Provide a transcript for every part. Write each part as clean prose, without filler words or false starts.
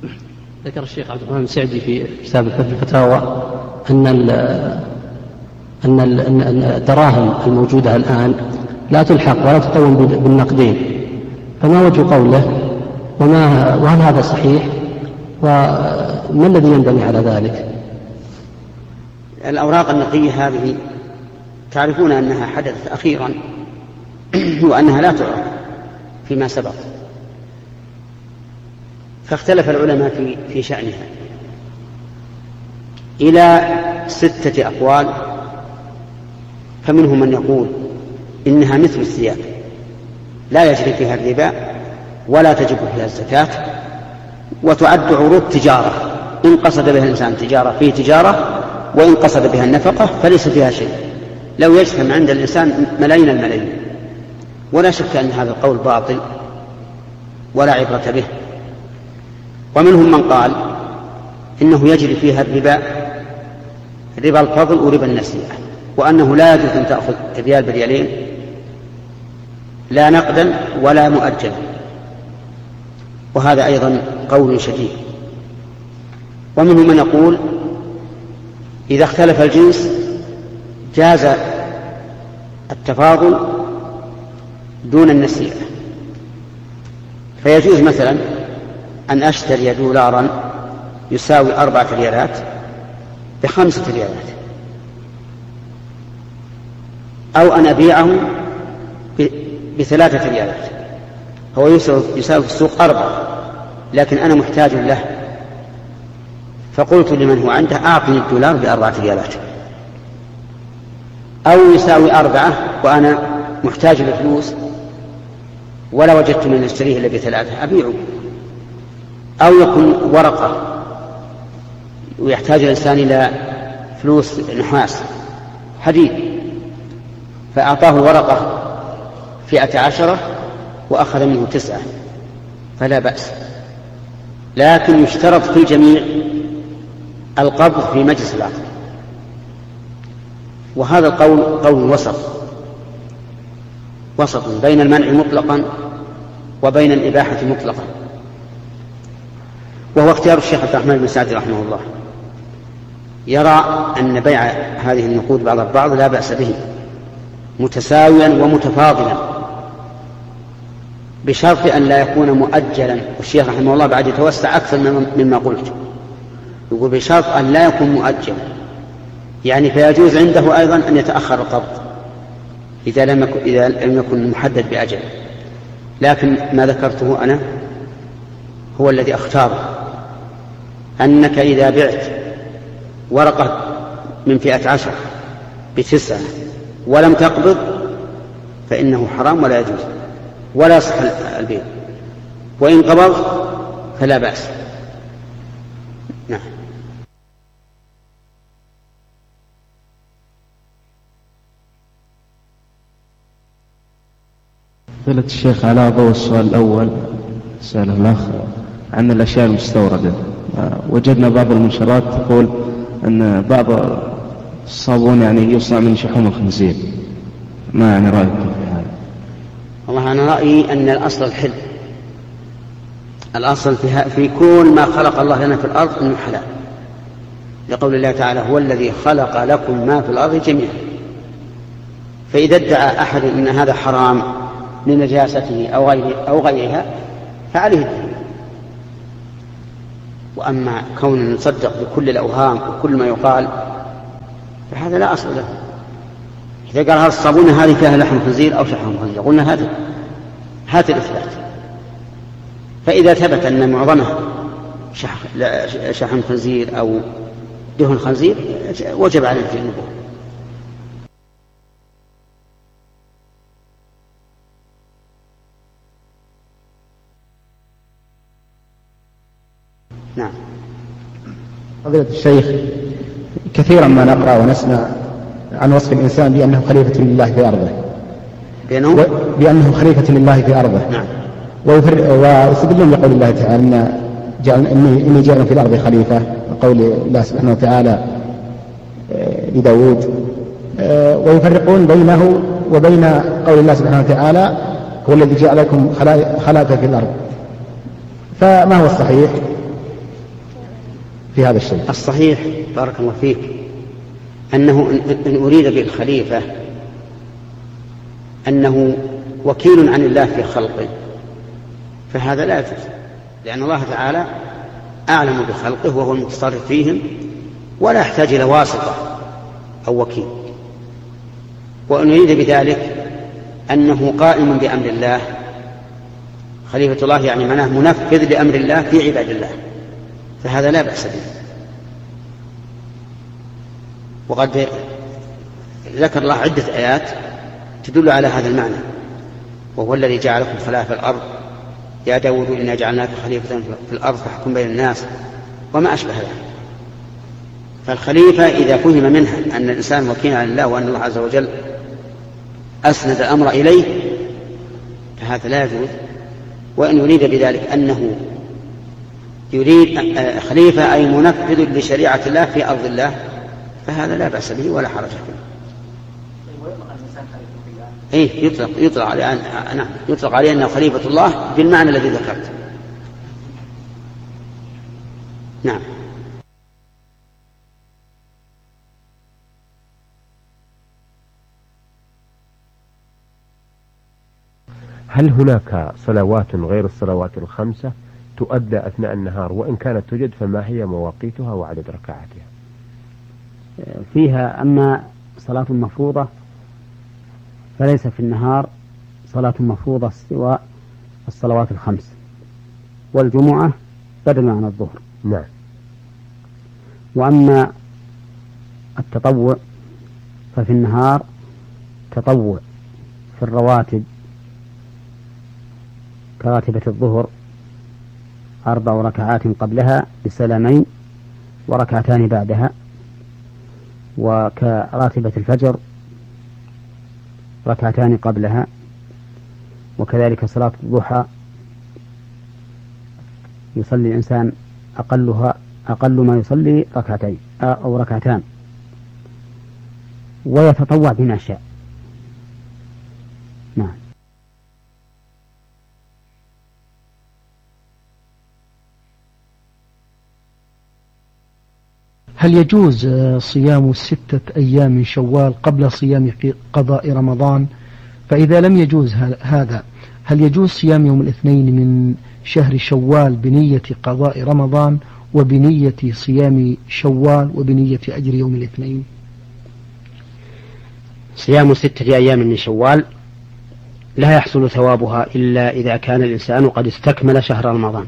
ذكر الشيخ عبد الرحمن السعدي في كتاب الفتاوى أن الدراهم الموجودة الآن لا تلحق ولا تقوم بالنقدين، فما وجه قوله وهل هذا صحيح وما الذي ينبني على ذلك؟ الأوراق النقدية هذه تعرفون أنها حدثت أخيرا وأنها لا تعرف فيما سبق، فاختلف العلماء في شأنها إلى 6 أقوال. فمنهم من يقول إنها مثل الثياب لا يجري فيها الربا ولا تجب فيها الزكاة، وتعد عروض تجارة، إن قصد بها الإنسان تجارة فيه تجارة، وإن قصد بها النفقة فليس فيها شيء، لو يجتمع عند الإنسان ملايين الملايين. ولا شك أن هذا القول باطل ولا عبرة به. ومنهم من قال إنه يجري فيها الربا، ربا الفضل وربا النسيئة، وأنه لا يجوز أن تأخذ ريال بريالين لا نقدا ولا مؤجلا، وهذا أيضا قول شديد. ومنهم من يقول إذا اختلف الجنس جاز التفاضل دون النسيئة، فيجوز مثلا أن أشتري دولارا يساوي 4 ريالات ب5 ريالات، أو أن أبيعه ب3 ريالات، هو يساوي في السوق 4، لكن أنا محتاج له، فقلت لمن هو عنده أعطني الدولار ب4 ريالات، أو يساوي 4 وأنا محتاج لفلوس ولا وجدت من أشتريه إلا ب3 أبيعه، أو يكون ورقة ويحتاج الإنسان إلى فلوس نحاس حديد، فأعطاه الورقة 10 وأخذ منه 9، فلا بأس، لكن يشترط في الجميع القبض في مجلس العقد. وهذا القول قول وسط بين المنع مطلقا وبين الإباحة مطلقا، وهو اختيار الشيخ عبد الرحمن بن سعدي رحمه الله، يرى أن بيع هذه النقود بعض البعض لا بأس به متساويا ومتفاضلا، بشرط أن لا يكون مؤجلا. والشيخ رحمه الله بعد يتوسع أكثر مما قلت، يقول بشرط أن لا يكون مؤجلا، يعني فيجوز عنده أيضا أن يتأخر القبض إذا لم يكن محدد بأجل. لكن ما ذكرته أنا هو الذي أختاره، أنك إذا بعت ورقة من 10 ب9 ولم تقبض فإنه حرام ولا يجوز ولا يصح البيع، وإن قبض فلا بأس. نعم. فضيلة الشيخ، على ضوء السؤال الأول سأله الأخ عن الأشياء المستوردة، وجدنا بعض المنشرات تقول أن بعض الصابون يعني يصنع من شحوم الخنزير، ما يعني رأيك في هذا؟ والله أنا رأيي أن الأصل الحل، الأصل في كل ما خلق الله لنا في الأرض أنه حلال، لقول الله تعالى هو الذي خلق لكم ما في الأرض جميعا. فإذا ادعى أحد أن هذا حرام لنجاسته أو غيرها فعليه الدين. وأما كون نصدق بكل الأوهام وكل ما يقال فهذا لا أصل له. إذا قال هذا الصابون هذه فيها لحم خنزير أو شحم خنزير قلنا هذا الإثبات، فإذا ثبت أن معظمها شحم خنزير أو دهن خنزير وجب على الجنوب. نعم. فضيلة الشيخ، كثيرا ما نقرأ ونسمع عن وصف الإنسان بأنه خليفة لله في أرضه، بأنه خليفة لله في أرضه. نعم. ويستدلون بقول الله تعالى إني جاء في الأرض خليفة، وقول الله سبحانه وتعالى لداود، ويفرقون بينه وبين قول الله سبحانه وتعالى هو الذي جعلكم خلائف في الأرض. فما هو الصحيح؟ في هذا الشيء. الصحيح بارك الله فيك أنه إن أريد بالخليفة أنه وكيل عن الله في خلقه فهذا لا يجوز، لأن الله تعالى أعلم بخلقه وهو المتصرف فيهم ولا يحتاج إلى واسطة أو وكيل. وأن يريد بذلك أنه قائم بأمر الله خليفة الله، يعني معناه منفذ لأمر الله في عباد الله، فهذا لا بأس به. وقد ذكر الله عدة آيات تدل على هذا المعنى، وهو الذي جعلكم خلائف الأرض يا داود إنا جعلناك خليفة في الأرض فاحكم بين الناس وما أشبه ذلك. فالخليفة إذا فهم منها أن الإنسان وكيل عن الله وأن الله عز وجل أسند الأمر إليه فهذا لا يجوز. وإن يريد بذلك أنه يريد خليفة أي منفذ لشريعة الله في أرض الله فهذا لا بأس به ولا حرج فيه. إيه يطلق عليه أنه خليفة الله بالمعنى الذي ذكرت. نعم. هل هناك صلوات غير الصلوات الخمسة تؤدى أثناء النهار، وإن كانت توجد فما هي مواقيتها وعدد ركعاتها؟ فيها أما صلاة مفروضة فليس في النهار صلاة مفروضة سوى الصلوات الخمس، والجمعة بدل عن الظهر. نعم. وأما التطوع ففي النهار تطوع في الرواتب كراتبة الظهر 4 ركعات قبلها بسلامين وركعتان بعدها، وكراتبة الفجر 2 ركعات قبلها، وكذلك صلاة الضحى يصلي الإنسان أقل ما يصلي 2 ركعتين أو 2 ركعتان، ويتطوع بما شاء. نعم. هل يجوز صيام 6 أيام من شوال قبل صيام قضاء رمضان؟ فإذا لم يجوز هذا هل يجوز صيام يوم الاثنين من شهر شوال بنية قضاء رمضان وبنية صيام شوال وبنية أجر يوم الاثنين؟ صيام 6 أيام من شوال لا يحصل ثوابها إلا إذا كان الإنسان قد استكمل شهر رمضان،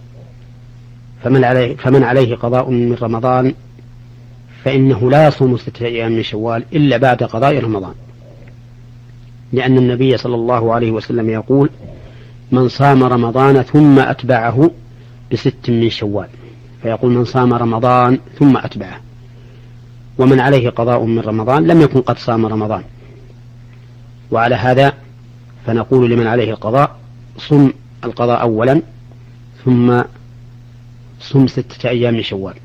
فمن عليه قضاء من رمضان فإنه لا يصوم 6 أيام من شوال إلا بعد قضاء رمضان، لأن النبي صلى الله عليه وسلم يقول: من صام رمضان ثم أتبعه ب6 من شوال، فيقول من صام رمضان ثم أتبعه. ومن عليه قضاء من رمضان لم يكن قد صام رمضان، وعلى هذا فنقول لمن عليه القضاء: صم القضاء أولا ثم صم 6 أيام من شوال.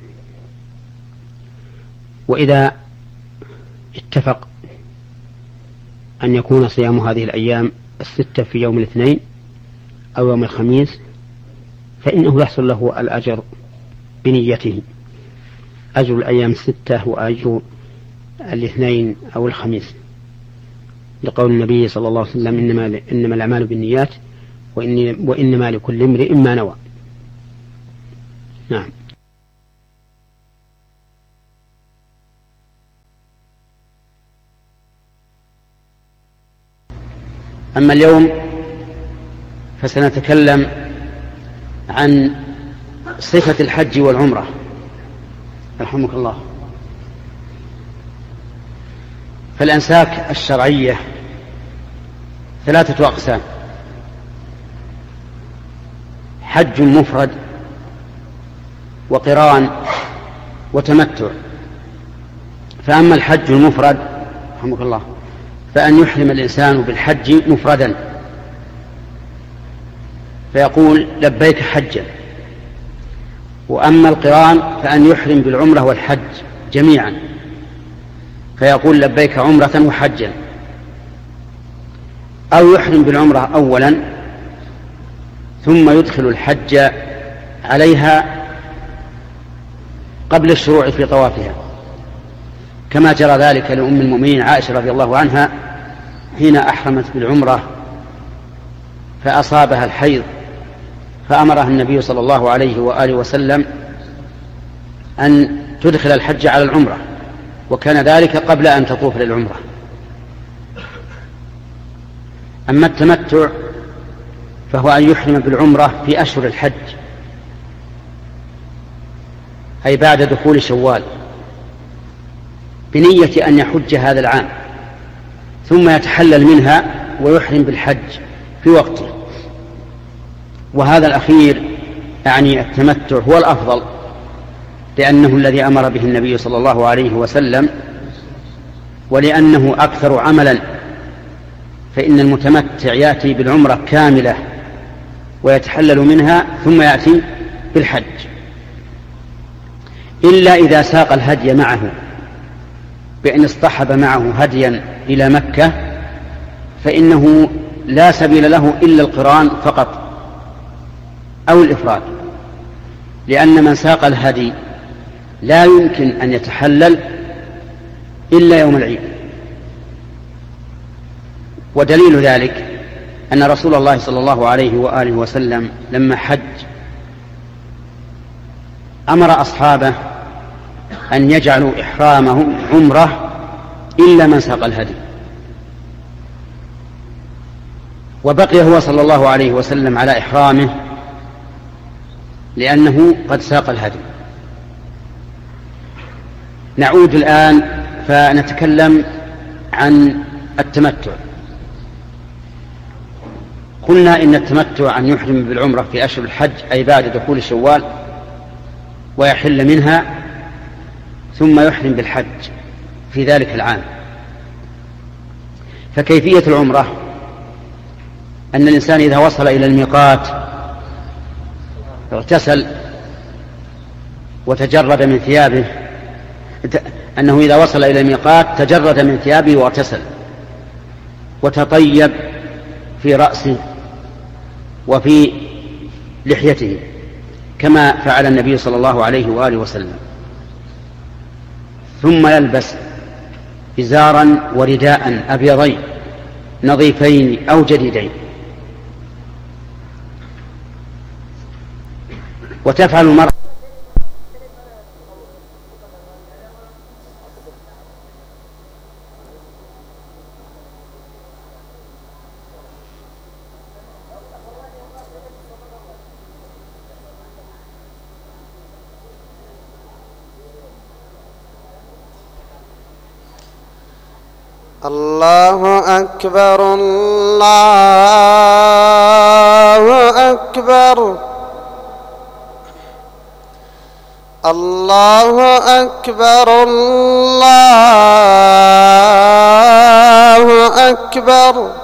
وإذا اتفق أن يكون صيام هذه الأيام 6 في يوم الاثنين أو يوم الخميس فإنه يحصل له الأجر بنيته، أجر الأيام 6 وأجر الاثنين أو الخميس، لقول النبي صلى الله عليه وسلم: إنما الأعمال بالنيات وإنما لكل امرئ ما نوى. نعم. أما اليوم فسنتكلم عن صفة الحج والعمرة. رحمك الله. فالأنساك الشرعية 3 أقسام: حج مفرد وقران وتمتع. فأما الحج المفرد رحمك الله فأن يحرم الإنسان بالحج مفردا فيقول: لبيك حجا. وأما القران فأن يحرم بالعمرة والحج جميعا فيقول: لبيك عمرة وحجا. أو يحرم بالعمرة أولا ثم يدخل الحج عليها قبل الشروع في طوافها، كما جرى ذلك لأم المؤمنين عائشة رضي الله عنها حين أحرمت بالعمرة فأصابها الحيض، فأمرها النبي صلى الله عليه وآله وسلم أن تدخل الحج على العمرة، وكان ذلك قبل أن تطوف للعمرة. أما التمتع فهو أن يحرم بالعمرة في أشهر الحج، أي بعد دخول شوال، بنية أن يحج هذا العام، ثم يتحلل منها ويحرم بالحج في وقته. وهذا الأخير يعني التمتع هو الأفضل، لأنه الذي أمر به النبي صلى الله عليه وسلم، ولأنه أكثر عملا، فإن المتمتع يأتي بالعمرة كاملة ويتحلل منها ثم يأتي بالحج، إلا إذا ساق الهدي معه، بأن اصطحب معه هديا إلى مكة فإنه لا سبيل له إلا القران فقط أو الإفراد، لأن من ساق الهدي لا يمكن أن يتحلل إلا يوم العيد. ودليل ذلك أن رسول الله صلى الله عليه وآله وسلم لما حج أمر أصحابه أن يجعلوا إحرامهم عمرة إلا من ساق الهدي، وبقي هو صلى الله عليه وسلم على إحرامه لأنه قد ساق الهدي. نعود الآن فنتكلم عن التمتع. قلنا إن التمتع أن يحرم بالعمرة في أشهر الحج، أي بعد دخول شوال، ويحل منها ثم يحرم بالحج في ذلك العام. فكيفية العمرة أن الإنسان إذا وصل إلى الميقات اغتسل وتجرد من ثيابه، أنه إذا وصل إلى الميقات تجرد من ثيابه واغتسل وتطيب في رأسه وفي لحيته كما فعل النبي صلى الله عليه وآله وسلم، ثم يلبس إزارا ورداء أبيضين نظيفين أو جديدين، وتفعل المرأة الله أكبر الله أكبر الله أكبر الله أكبر